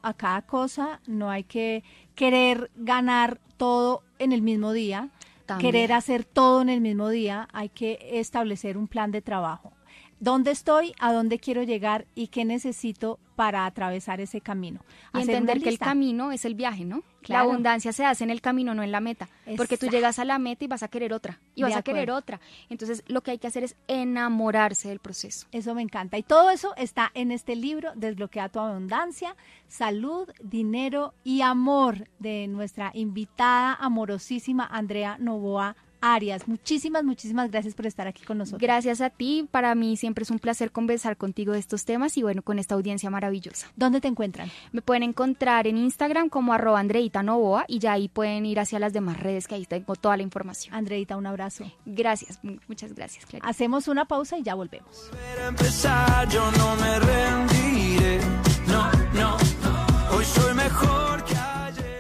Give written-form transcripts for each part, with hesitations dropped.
a cada cosa, no hay que querer ganar todo en el mismo día, querer hacer todo en el mismo día, hay que establecer un plan de trabajo. ¿Dónde estoy? ¿A dónde quiero llegar? ¿Y qué necesito para atravesar ese camino? Y entender que el camino es el viaje, ¿no? Claro. La abundancia se hace en el camino, no en la meta. Exacto. Porque tú llegas a la meta y vas a querer otra, y vas a querer otra. Entonces, lo que hay que hacer es enamorarse del proceso. Eso me encanta. Y todo eso está en este libro, Desbloquea tu abundancia, salud, dinero y amor, de nuestra invitada amorosísima Andrea Novoa Arias. Muchísimas gracias por estar aquí con nosotros. Gracias a ti, para mí siempre es un placer conversar contigo de estos temas y bueno, con esta audiencia maravillosa. ¿Dónde te encuentran? Me pueden encontrar en Instagram como @AndreitaNovoa y ya ahí pueden ir hacia las demás redes, que ahí tengo toda la información. Andreita, un abrazo. Gracias, muchas gracias, Clarita. Hacemos una pausa y ya volvemos. Para empezar, yo no me rendiré, no, hoy soy mejor que ayer.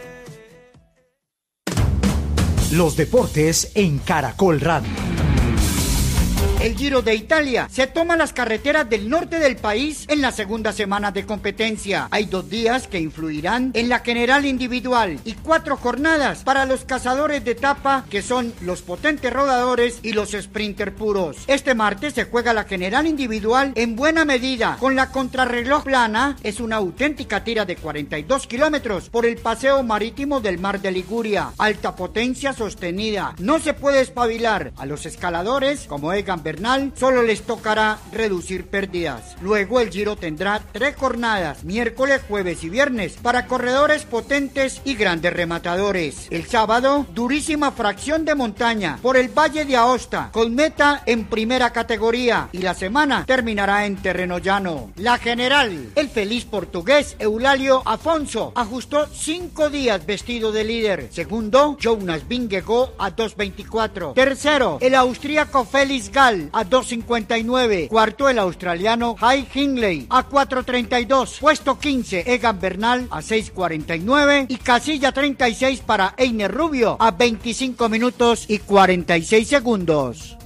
Los deportes en Caracol Radio. El Giro de Italia se toma las carreteras del norte del país en la segunda semana de competencia. Hay 2 días que influirán en la general individual y 4 jornadas para los cazadores de etapa, que son los potentes rodadores y los sprinter puros. Este martes se juega la general individual en buena medida con la contrarreloj plana. Es una auténtica tira de 42 kilómetros por el paseo marítimo del Mar de Liguria. Alta potencia sostenida. No se puede espabilar. A los escaladores, como Egan Bernal, solo les tocará reducir pérdidas. Luego el Giro tendrá 3 jornadas, miércoles, jueves y viernes, para corredores potentes y grandes rematadores. El sábado, durísima fracción de montaña por el Valle de Aosta, con meta en primera categoría, y la semana terminará en terreno llano. La general, el feliz portugués Eulalio Afonso ajustó 5 días vestido de líder. Segundo, Jonas Vingegaard a 2.24. Tercero, el austríaco Felix Gall a 2.59. Cuarto, el australiano Jai Hindley a 4.32. Puesto 15, Egan Bernal a 6.49. Y casilla 36 para Einer Rubio a 25 minutos y 46 segundos.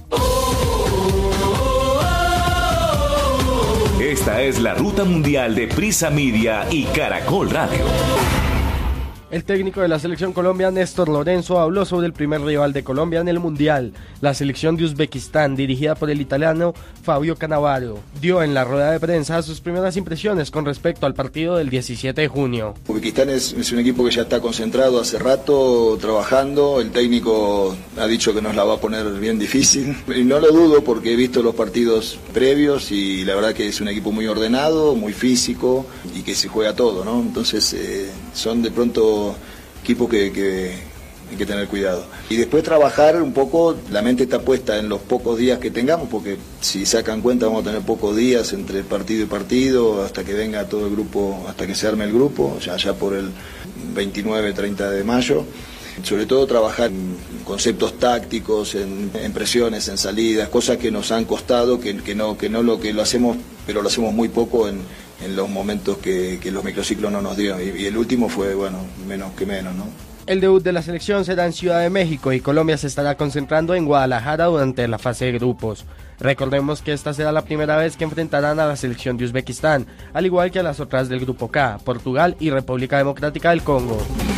Esta es la ruta mundial de Prisa Media y Caracol Radio. El técnico de la selección Colombia, Néstor Lorenzo, habló sobre el primer rival de Colombia en el Mundial, la selección de Uzbekistán, dirigida por el italiano Fabio Cannavaro. Dio en la rueda de prensa sus primeras impresiones con respecto al partido del 17 de junio. Uzbekistán es un equipo que ya está concentrado hace rato, trabajando. El técnico ha dicho que nos la va a poner bien difícil. Y no lo dudo porque he visto los partidos previos y la verdad que es un equipo muy ordenado, muy físico y que se juega todo, ¿no? Entonces son de pronto equipo que hay que tener cuidado. Y después trabajar un poco, la mente está puesta en los pocos días que tengamos, porque si sacan cuenta vamos a tener pocos días entre partido y partido, hasta que venga todo el grupo, hasta que se arme el grupo, ya por el 29-30 de mayo. Sobre todo trabajar en conceptos tácticos, en presiones, en salidas, cosas que nos han costado, que lo hacemos, pero lo hacemos muy poco en los momentos que los microciclos no nos dieron. Y el último fue, menos que menos, ¿no? El debut de la selección será en Ciudad de México y Colombia se estará concentrando en Guadalajara durante la fase de grupos. Recordemos que esta será la primera vez que enfrentarán a la selección de Uzbekistán, al igual que a las otras del Grupo K, Portugal y República Democrática del Congo.